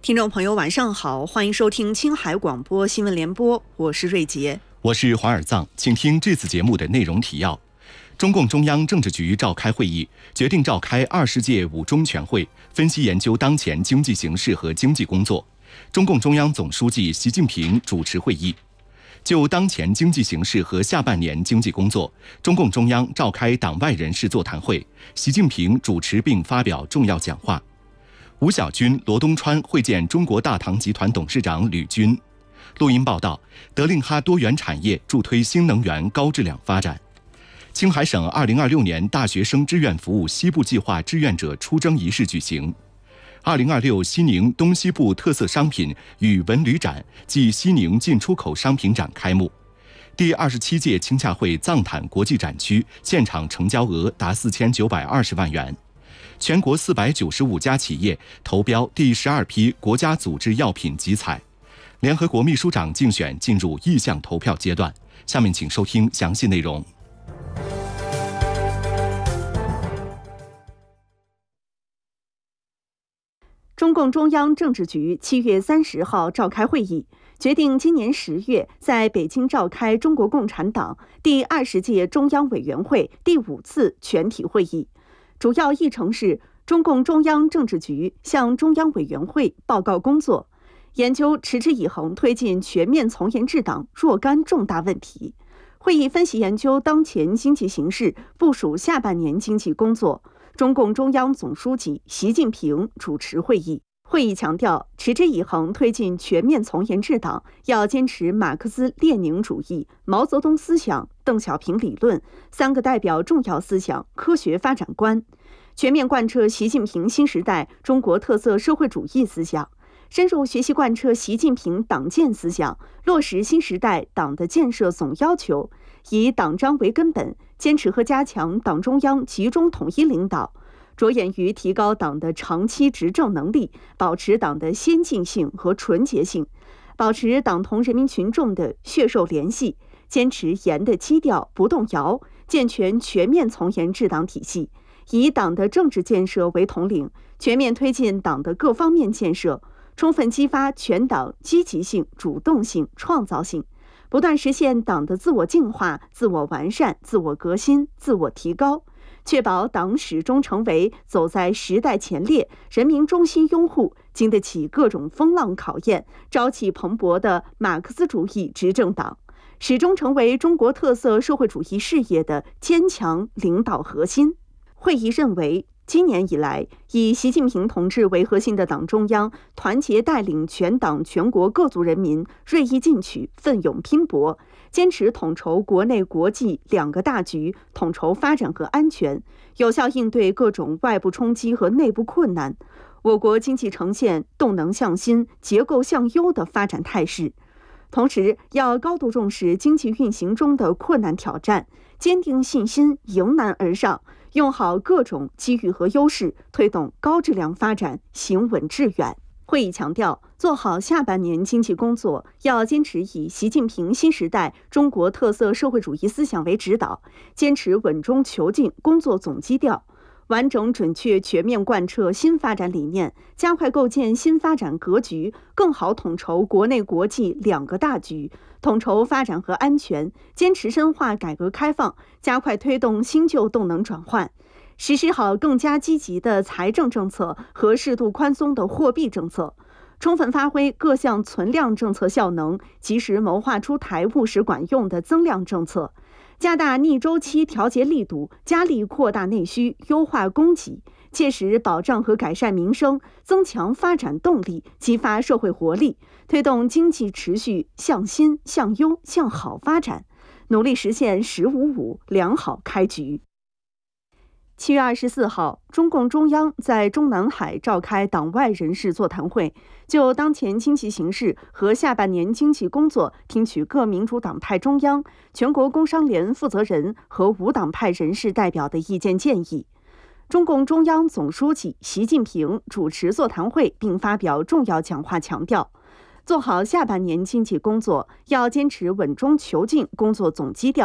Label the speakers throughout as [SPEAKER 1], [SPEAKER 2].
[SPEAKER 1] 听众朋友晚上好，欢迎收听青海广播新闻联播，我是瑞杰，
[SPEAKER 2] 我是华尔藏，请听这次节目的内容提要。中共中央政治局召开会议，决定召开20届五中全会，分析研究当前经济形势和经济工作。中共中央总书记习近平主持会议。就当前经济形势和下半年经济工作，中共中央召开党外人士座谈会，习近平主持并发表重要讲话。吴小军、罗东川会见中国大唐集团董事长吕军。录音报道，德令哈多元产业助推新能源高质量发展。青海省2026年大学生志愿服务西部计划志愿者出征仪式举行。2026西宁东西部特色商品与文旅展暨西宁进出口商品展开幕。第27届青洽会藏坦国际展区现场成交额达4920万元。全国495家企业投标第12批国家组织药品集采。联合国秘书长竞选进入意向投票阶段。下面请收听详细内容。
[SPEAKER 1] 中共中央政治局7月30号召开会议，决定今年10月在北京召开中国共产党第20届中央委员会第5次全体会议。主要议程是中共中央政治局向中央委员会报告工作，研究持之以恒推进全面从严治党若干重大问题。会议分析研究当前经济形势，部署下半年经济工作。中共中央总书记习近平主持会议。会议强调，持之以恒推进全面从严治党，要坚持马克思列宁主义、毛泽东思想、邓小平理论3个代表重要思想科学发展观，全面贯彻习近平新时代中国特色社会主义思想，深入学习贯彻习近平党建思想，落实新时代党的建设总要求，以党章为根本，坚持和加强党中央集中统一领导，着眼于提高党的长期执政能力，保持党的先进性和纯洁性，保持党同人民群众的血肉联系，坚持严的基调不动摇，健全全面从严治党体系，以党的政治建设为统领，全面推进党的各方面建设，充分激发全党积极性、主动性、创造性，不断实现党的自我净化、自我完善、自我革新、自我提高，确保党始终成为走在时代前列、人民中心拥护、经得起各种风浪考验、朝气蓬勃的马克思主义执政党，始终成为中国特色社会主义事业的坚强领导核心。会议认为，今年以来，以习近平同志为核心的党中央团结带领全党全国各族人民锐意进取、奋勇拼搏，坚持统筹国内国际2个大局，统筹发展和安全，有效应对各种外部冲击和内部困难，我国经济呈现动能向新、结构向优的发展态势。同时，要高度重视经济运行中的困难挑战，坚定信心，迎难而上，用好各种机遇和优势，推动高质量发展，行稳致远。会议强调，做好下半年经济工作，要坚持以习近平新时代中国特色社会主义思想为指导，坚持稳中求进工作总基调，完整准确全面贯彻新发展理念，加快构建新发展格局，更好统筹国内国际2个大局，统筹发展和安全，坚持深化改革开放，加快推动新旧动能转换，实施好更加积极的财政政策和适度宽松的货币政策，充分发挥各项存量政策效能，及时谋划出台务实管用的增量政策，加大逆周期调节力度，加力扩大内需，优化供给，切实保障和改善民生，增强发展动力，激发社会活力，推动经济持续向新、向优、向好发展，努力实现“10-5-5”良好开局。7月24号，中共中央在中南海召开党外人士座谈会，就当前经济形势和下半年经济工作，听取各民主党派中央、全国工商联负责人和无党派人士代表的意见建议。中共中央总书记习近平主持座谈会并发表重要讲话，强调，做好下半年经济工作，要坚持稳中求进工作总基调，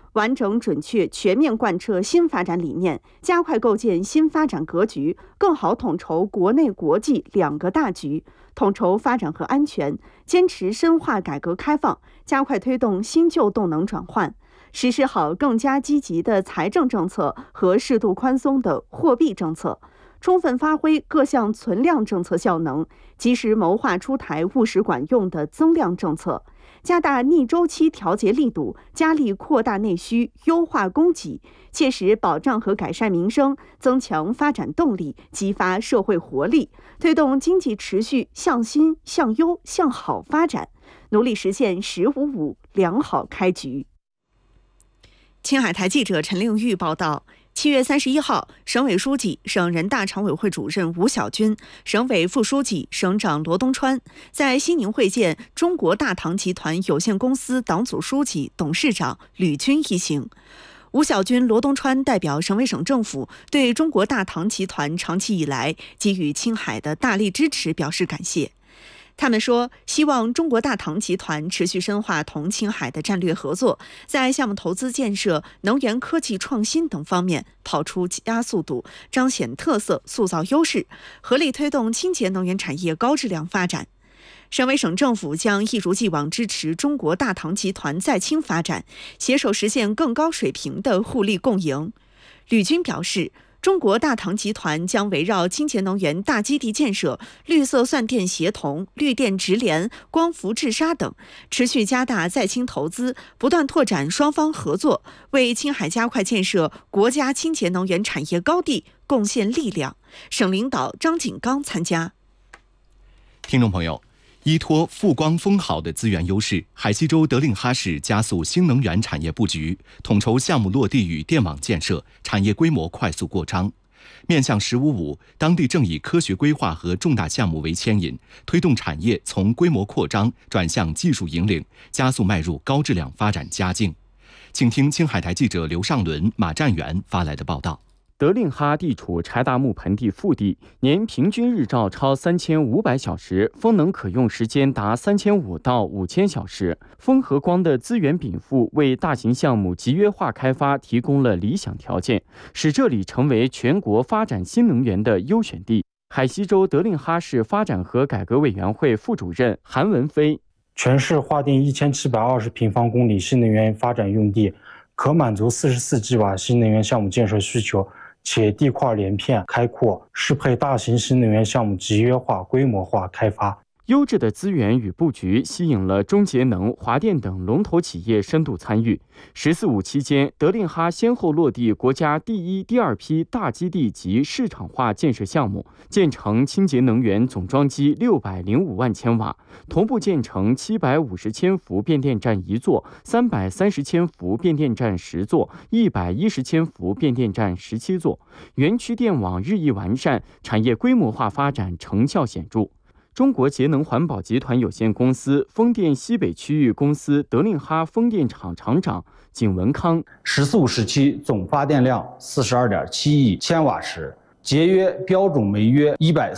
[SPEAKER 1] 完整、准确、全面贯彻新发展理念，加快构建新发展格局，更好统筹国内国际两个大局，统筹发展和安全，坚持深化改革开放，加快推动新旧动能转换，实施好更加积极的财政政策和适度宽松的货币政策，充分发挥各项存量政策效能，及时谋划出台务实管用的增量政策，加大逆周期调节力度，加力扩大内需，优化供给，切实保障和改善民生，增强发展动力，激发社会活力，推动经济持续向新、向优、向好发展，努力实现“1055”良好开局。青海台记者陈令玉报道。7月31号，省委书记、省人大常委会主任吴小军，省委副书记、省长罗东川在西宁会见中国大唐集团有限公司党组书记、董事长吕军一行。吴小军、罗东川代表省委省政府对中国大唐集团长期以来给予青海的大力支持表示感谢。他们说，希望中国大唐集团持续深化同青海的战略合作，在项目投资建设、能源科技创新等方面跑出加速度，彰显特色，塑造优势，合力推动清洁能源产业高质量发展。省委省政府将一如既往支持中国大唐集团在青发展，携手实现更高水平的互利共赢。吕军表示，中国大唐集团将围绕清洁能源大基地建设、绿色算电协同、绿电直联、光伏治沙等，持续加大在青投资，不断拓展双方合作，为青海加快建设国家清洁能源产业高地贡献力量。省领导张景刚参加。
[SPEAKER 2] 听众朋友，依托富光丰好的资源优势，海西州德令哈市加速新能源产业布局，统筹项目落地与电网建设，产业规模快速扩张。面向“1055”，当地正以科学规划和重大项目为牵引，推动产业从规模扩张转向技术引领，加速迈入高质量发展佳境。请听青海台记者刘尚伦、马占元发来的报道。
[SPEAKER 3] 德令哈地处柴达木盆地腹地，年平均日照超3500小时，风能可用时间达3500到5000小时。风和光的资源禀赋为大型项目集约化开发提供了理想条件，使这里成为全国发展新能源的优选地。海西州德令哈市发展和改革委员会副主任韩文飞，
[SPEAKER 4] 全市划定1720平方公里新能源发展用地，可满足44吉瓦新能源项目建设需求，且地块连片开阔，适配大型新能源项目集约化、规模化开发。
[SPEAKER 3] 优质的资源与布局吸引了中节能、华电等龙头企业深度参与。“1045”期间，德令哈先后落地国家第一、第二批大基地及市场化建设项目，建成清洁能源总装机605万千瓦，同步建成750千伏变电站1座、330千伏变电站10座、110千伏变电站17座，园区电网日益完善，产业规模化发展成效显著。中国节能环保集团有限公司风电西北区域公司德令哈风电厂厂长景文康
[SPEAKER 5] ，“1045”时期总发电量42.7亿千瓦时，节约标准煤约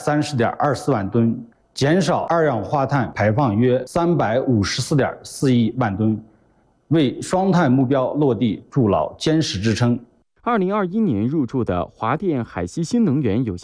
[SPEAKER 5] 130.24万吨，减少二氧化碳排放约354.4亿万吨，为双碳目标落地筑牢坚实支撑。
[SPEAKER 3] 2021年入驻的华电海西新能源有限